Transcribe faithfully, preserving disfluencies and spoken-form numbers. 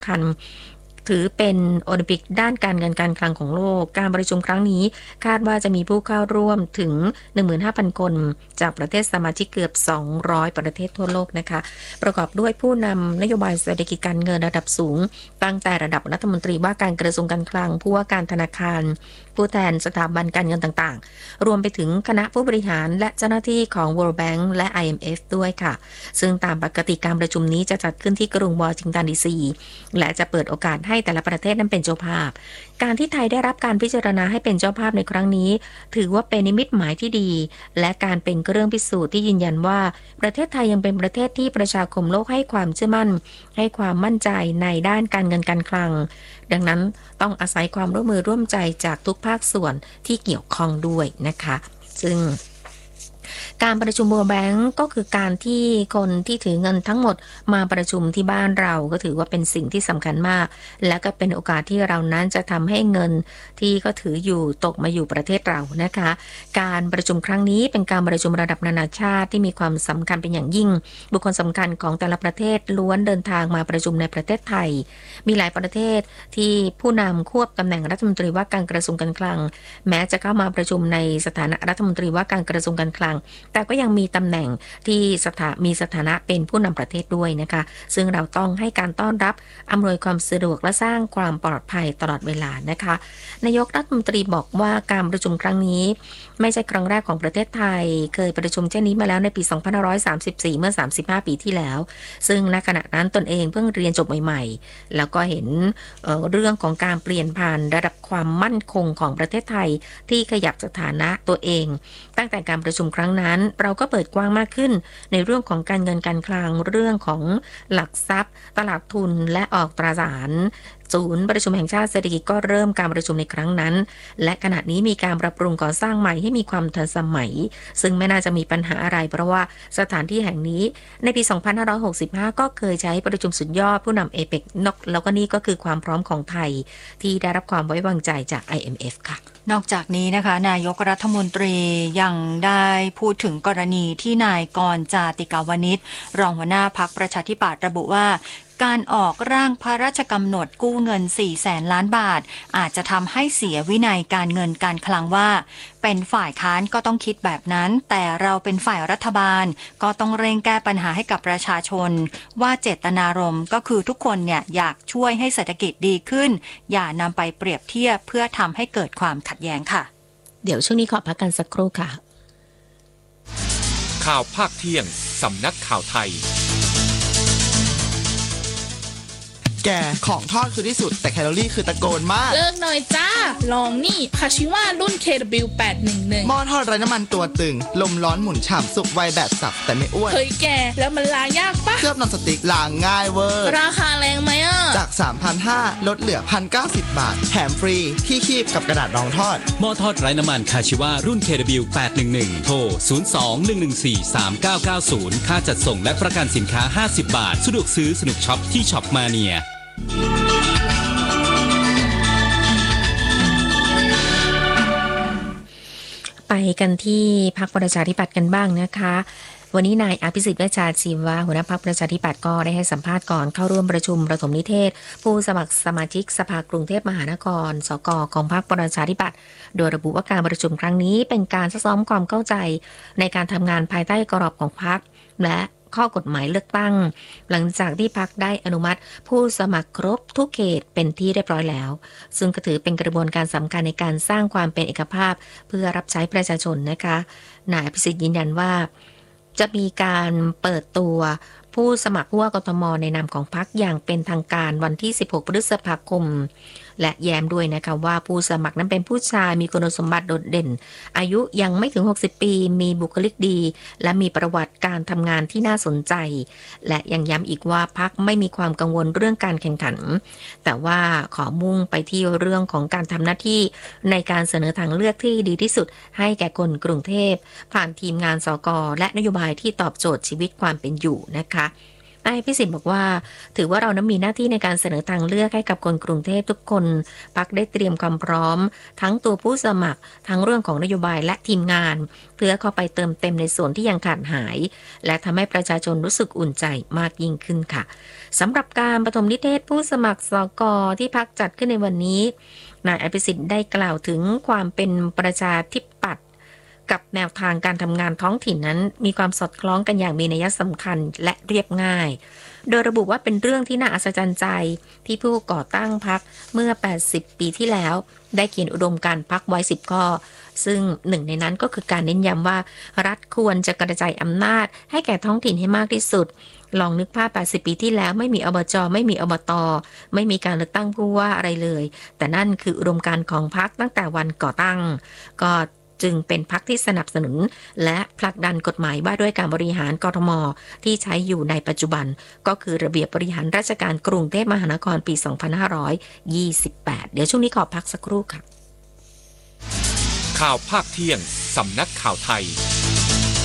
คัญถือเป็นโอลิมปิกด้านการเงินการคลังของโลกการประชุมครั้งนี้คาดว่าจะมีผู้เข้าร่วมถึง หนึ่งหมื่นห้าพัน คนจากประเทศสมาชิกเกือบสองร้อยประเทศทั่วโลกนะคะประกอบด้วยผู้นำนโยบายเศรษฐกิจการเงินระดับสูงตั้งแต่ระดับรัฐมนตรีว่าการกระทรวงการคลังผู้ว่าการธนาคารผู้แทนสถาบันการเงินต่างๆรวมไปถึงคณะผู้บริหารและเจ้าหน้าที่ของ World Bank และ ไอ เอ็ม เอฟ ด้วยค่ะซึ่งตามปกติการประชุมนี้จะจัดขึ้นที่กรุงวอชิงตันดีซีและจะเปิดโอกาสให้แต่ละประเทศนั้นเป็นเจ้าภาพการที่ไทยได้รับการพิจารณาให้เป็นเจ้าภาพในครั้งนี้ถือว่าเป็นนิมิตหมายที่ดีและการเป็นเครื่องพิสูจน์ที่ยืนยันว่าประเทศไทยยังเป็นประเทศที่ประชาคมโลกให้ความเชื่อมั่นให้ความมั่นใจในด้านการเงินการคลังดังนั้นต้องอาศัยความร่วมมือร่วมใจจากทุกภาคส่วนที่เกี่ยวข้องด้วยนะคะซึ่งการประชุม World Bank ก็คือการที่คนที่ถือเงินทั้งหมดมาประชุมที่บ้านเราก็ถือว่าเป็นสิ่งที่สำคัญมากและก็เป็นโอกาสที่เรานั้นจะทำให้เงินที่ก็ถืออยู่ตกมาอยู่ประเทศเรานะคะการประชุมครั้งนี้เป็นการประชุมระดับนานาชาติที่มีความสำคัญเป็นอย่างยิ่งบุคคลสำคัญของแต่ละประเทศล้วนเดินทางมาประชุมในประเทศไทยมีหลายประเทศที่ผู้นำควบตำแหน่งรัฐมนตรีว่าการกระทรวงการคลังแม้จะเข้ามาประชุมในสถานะรัฐมนตรีว่าการกระทรวงการคลังแต่ก็ยังมีตำแหน่งที่สถามีสถานะเป็นผู้นำประเทศด้วยนะคะซึ่งเราต้องให้การต้อนรับอำนวยความสะดวกและสร้างความปลอดภัยตลอดเวลานะคะนายกรัฐมนตรีบอกว่าการประชุมครั้งนี้ไม่ใช่ครั้งแรกของประเทศไทยเคยประชุมเช่นนี้มาแล้วในปีสองพันห้าร้อยสามสิบสี่เมื่อสามสิบห้าปีที่แล้วซึ่งณขณะนั้นตนเองเพิ่งเรียนจบใหม่ๆแล้วก็เห็น เอ่อ เรื่องของการเปลี่ยนผ่านระดับความมั่นคงของประเทศไทยที่ขยับสถานะตัวเองตั้งแต่การประชุมครั้งนั้นเราก็เปิดกว้างมากขึ้นในเรื่องของการเงินการคลังเรื่องของหลักทรัพย์ตลาดทุนและออกตราสารศูนย์ประชุมแห่งชาติเศรษฐกิจก็เริ่มการประชุมในครั้งนั้นและขณะนี้มีการปรับปรุงก่อสร้างใหม่ให้มีความทันสมัยซึ่งไม่น่าจะมีปัญหาอะไรเพราะว่าสถานที่แห่งนี้ในปีสองพันห้าร้อยหกสิบห้าก็เคยใช้ประชุมสุดยอดผู้นำเอเปกนอกแล้วก็นี่ก็คือความพร้อมของไทยที่ได้รับความไว้วางใจจาก ไอ เอ็ม เอฟ ค่ะนอกจากนี้นะคะนายกรัฐมนตรียังได้พูดถึงกรณีที่นายกรจาติกาวนิชรองหัวหน้าพรรคประชาธิปัตย์ระบุว่าการออกร่างพระราชกำหนดกู้เงินสี่แสนล้านบาทอาจจะทำให้เสียวินัยการเงินการคลังว่าเป็นฝ่ายค้านก็ต้องคิดแบบนั้นแต่เราเป็นฝ่ายรัฐบาลก็ต้องเร่งแก้ปัญหาให้กับประชาชนว่าเจตนารมณ์ก็คือทุกคนเนี่ยอยากช่วยให้เศรษฐกิจดีขึ้นอย่านำไปเปรียบเทียบเพื่อทำให้เกิดความขัดแย้งค่ะเดี๋ยวช่วงนี้ขอพักกันสักครู่ค่ะข่าวภาคเที่ยงสำนักข่าวไทยแกของทอดคือที่สุดแต่แคลอรี่คือตะโกนมากเลิกหน่อยจ้าลองนี่คาชิว่ารุ่น เค ดับเบิลยู แปดหนึ่งหนึ่งหม้อทอดไร้น้ำมันตัวตึงลมร้อนหมุนฉ่ำสุกไวแบบสับแต่ไม่อ้วนเฮ้ยแกแล้วมันล้างยากปะเคลือบนอนสติ๊กล้างง่ายเวอร์ราคาแรงไหมอ่ะจาก สามพันห้าร้อย ลดเหลือ หนึ่งพันเก้าสิบ บาทแถมฟรีที่คีบกับกระดาษรองทอดหม้อทอดไร้น้ำมันคาชิว่ารุ่น เค ดับเบิลยู แปดหนึ่งหนึ่ง โทรศูนย์ สอง หนึ่ง หนึ่ง สี่ สาม เก้า เก้า ศูนย์ค่าจัดส่งและประกันสินค้าห้าสิบบาทสะดวกซื้อสนุกช็อปที่ช็อปมาเนียไปกันที่พรรคประชาธิปัตย์กันบ้างนะคะวันนี้นายอภิสิทธิ์เวชชาชีวะหัวหน้าพรรคประชาธิปัตย์ก็ได้ให้สัมภาษณ์ก่อนเข้าร่วมประชุมประถมนิเทศผู้สมัครสมาชิกสภากรุงเทพมหานครสกของพรรคประชาธิปัตย์โดยระบุว่าการประชุมครั้งนี้เป็นการซักซ้อมความเข้าใจในการทำงานภายใต้กรอบของพรรคและข้อกฎหมายเลือกตั้งหลังจากที่พรรคได้อนุมัติผู้สมัครครบทุกเขตเป็นที่เรียบร้อยแล้วซึ่งก็ถือเป็นกระบวนการสำคัญในการสร้างความเป็นเอกภาพเพื่อรับใช้ประชาชนนะคะนายอภิสิทธิ์ยืนยันว่าจะมีการเปิดตัวผู้สมัครผู้ว่ากทมในนามของพรรคอย่างเป็นทางการวันที่สิบหกพฤษภาคมและแย้มด้วยนะคะว่าผู้สมัครนั้นเป็นผู้ชายมีคุณสมบัติโดดเด่นอายุยังไม่ถึงหกสิบปีมีบุคลิกดีและมีประวัติการทำงานที่น่าสนใจและยังย้ำอีกว่าพรรคไม่มีความกังวลเรื่องการแข่งขันแต่ว่าขอมุ่งไปที่เรื่องของการทำหน้าที่ในการเสนอทางเลือกที่ดีที่สุดให้แก่คนกรุงเทพผ่านทีมงานสกและนโยบายที่ตอบโจทย์ชีวิตความเป็นอยู่นะคะนายพิสิทธิ์บอกว่าถือว่าเรานั้นมีหน้าที่ในการเสนอทางเลือกให้กับคนกรุงเทพทุกคนพรรคได้เตรียมความพร้อมทั้งตัวผู้สมัครทั้งเรื่องของนโยบายและทีมงานเพื่อเข้าไปเติมเต็มในส่วนที่ยังขาดหายและทำให้ประชาชนรู้สึกอุ่นใจมากยิ่งขึ้นค่ะสำหรับการปฐมนิเทศผู้สมัครสกที่พรรคจัดขึ้นในวันนี้นายอภิสิทธิ์ได้กล่าวถึงความเป็นประชาธิปัตย์กับแนวทางการทำงานท้องถิ่นนั้นมีความสอดคล้องกันอย่างมีนัยสำคัญและเรียบง่ายโดยระบุว่าเป็นเรื่องที่น่าอัศจรรย์ใจที่ผู้ก่อตั้งพรรคเมื่อแปดสิบปีที่แล้วได้เขียนอุดมการณ์พรรคไว้สิบข้อซึ่งหนึ่งในนั้นก็คือการเน้นย้ำว่ารัฐควรจะกระจายอำนาจให้แก่ท้องถิ่นให้มากที่สุดลองนึกภาพแปดสิบปีที่แล้วไม่มีอบจ.ไม่มีอบต.ไม่มีการเลือกตั้งผู้ว่าอะไรเลยแต่นั่นคืออุดมการณ์ของพรรคตั้งแต่วันก่อตั้งก็จึงเป็นพรรคที่สนับสนุนและผลักดันกฎหมายว่าด้วยการบริหารกทม.ที่ใช้อยู่ในปัจจุบันก็คือระเบียบบริหารราชการกรุงเทพมหานครปีสองพันห้าร้อยยี่สิบแปดเดี๋ยวช่วงนี้ขอพักสักครู่ค่ะข่าวภาคเที่ยงสำนักข่าวไทย